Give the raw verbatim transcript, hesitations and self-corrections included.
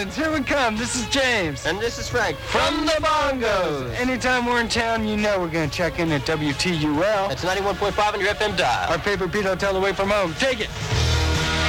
Orleans, here we come. This is James. And this is Frank. From the Bongos. Anytime we're in town, you know we're going to check in at W T U L. That's ninety-one point five on your F M dial. Our favorite Pete Hotel away from home. Take it.